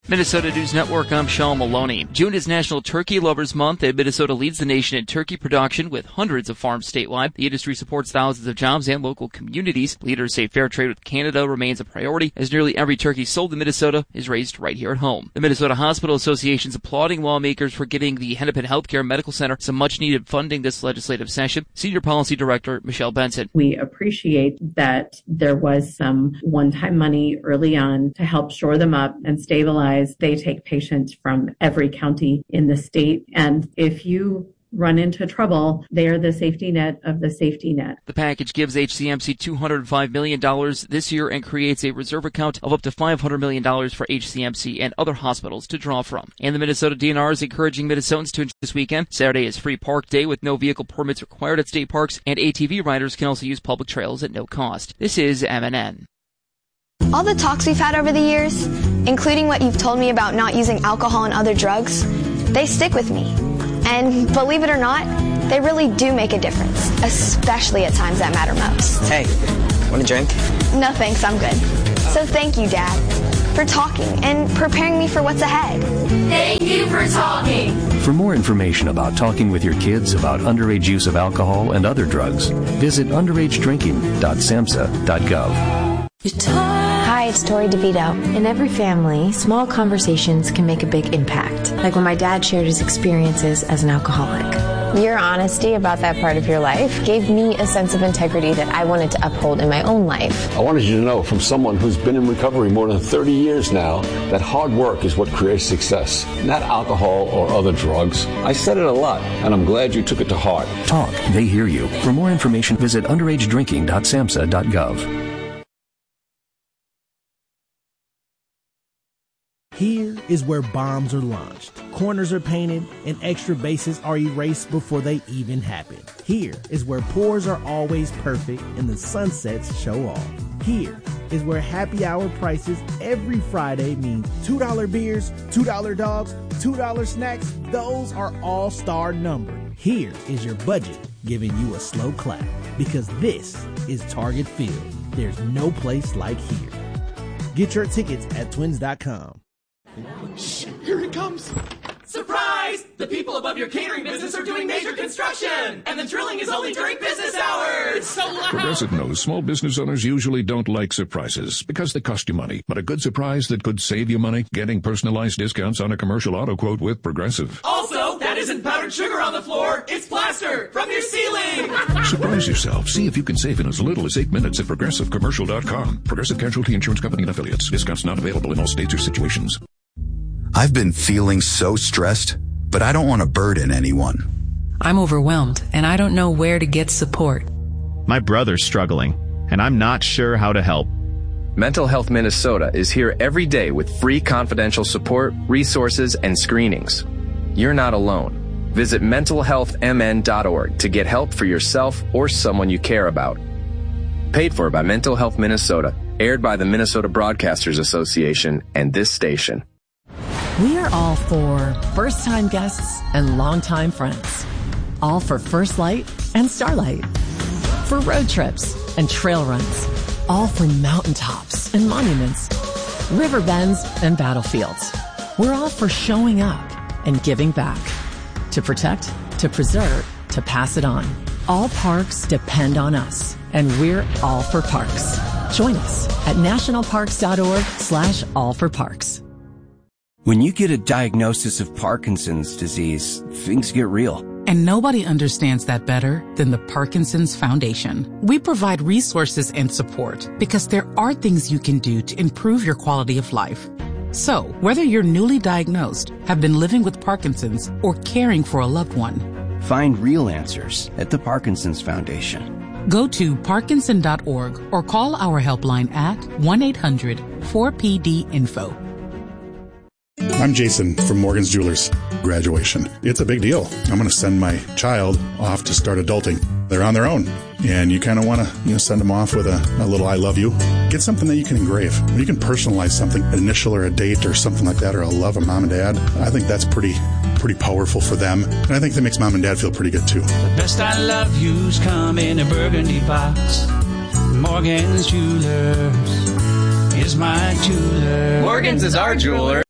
Minnesota News Network, I'm Sean Maloney. June is National Turkey Lovers Month, and Minnesota leads the nation in turkey production with hundreds of farms statewide. The industry supports thousands of jobs and local communities. Leaders say fair trade with Canada remains a priority, as nearly every turkey sold in Minnesota is raised right here at home. The Minnesota Hospital Association is applauding lawmakers for getting the Hennepin Healthcare Medical Center some much-needed funding this legislative session. Senior Policy Director Michelle Benson. We appreciate that there was some one-time money early on to help shore them up and stabilize. They take patients from every county in the state, and if you run into trouble, they are the safety net of the safety net. The package gives HCMC $205 million this year and creates a reserve account of up to $500 million for HCMC and other hospitals to draw from. And the Minnesota DNR is encouraging Minnesotans to enjoy this weekend. Saturday is Free Park Day with no vehicle permits required at state parks, and ATV riders can also use public trails at no cost. This is MNN. All the talks we've had over the years, including what you've told me about not using alcohol and other drugs, they stick with me. And believe it or not, they really do make a difference, especially at times that matter most. Hey, want a drink? No thanks, I'm good. So thank you, Dad, for talking and preparing me for what's ahead. Thank you for talking. For more information about talking with your kids about underage use of alcohol and other drugs, visit underagedrinking.samhsa.gov. Hi, it's Tori DeVito. In every family, small conversations can make a big impact, like when my dad shared his experiences as an alcoholic. Your honesty about that part of your life gave me a sense of integrity that I wanted to uphold in my own life. I wanted you to know, from someone who's been in recovery more than 30 years now, that hard work is what creates success, not alcohol or other drugs. I said it a lot, and I'm glad you took it to heart. Talk, they hear you. For more information, visit underagedrinking.samhsa.gov. Here is where bombs are launched, corners are painted, and extra bases are erased before they even happen. Here is where pours are always perfect and the sunsets show off. Here is where happy hour prices every Friday means $2 beers, $2 dogs, $2 snacks. Those are all-star numbered. Here is your budget giving you a slow clap, because this is Target Field. There's no place like here. Get your tickets at twins.com. Shh, here it comes. Surprise! The people above your catering business are doing major construction, and the drilling is only during business hours. It's so loud. Progressive knows small business owners usually don't like surprises because they cost you money. But a good surprise that could save you money, getting personalized discounts on a commercial auto quote with Progressive. Also, that isn't powdered sugar on the floor. It's plaster from your ceiling. Surprise yourself. See if you can save in as little as 8 minutes at ProgressiveCommercial.com. Progressive Casualty Insurance Company and Affiliates. Discounts not available in all states or situations. I've been feeling so stressed, but I don't want to burden anyone. I'm overwhelmed, and I don't know where to get support. My brother's struggling, and I'm not sure how to help. Mental Health Minnesota is here every day with free confidential support, resources, and screenings. You're not alone. Visit mentalhealthmn.org to get help for yourself or someone you care about. Paid for by Mental Health Minnesota, aired by the Minnesota Broadcasters Association and this station. We are all for first-time guests and longtime friends. All for First Light and Starlight. For road trips and trail runs. All for mountaintops and monuments. River bends and battlefields. We're all for showing up and giving back. To protect, to preserve, to pass it on. All parks depend on us, and we're all for parks. Join us at nationalparks.org/allforparks. When you get a diagnosis of Parkinson's disease, things get real. And nobody understands that better than the Parkinson's Foundation. We provide resources and support because there are things you can do to improve your quality of life. So, whether you're newly diagnosed, have been living with Parkinson's, or caring for a loved one, find real answers at the Parkinson's Foundation. Go to parkinson.org or call our helpline at 1-800-4PD-INFO. I'm Jason from Morgan's Jewelers. Graduation. It's a big deal. I'm going to send my child off to start adulting. They're on their own. And you kind of want to, send them off with a little I love you. Get something that you can engrave. You can personalize something, an initial or a date or something like that, or a love of mom and dad. I think that's pretty powerful for them. And I think that makes mom and dad feel pretty good too. The best I love you's come in a burgundy box. Morgan's Jewelers is my jeweler. Morgan's is our jeweler.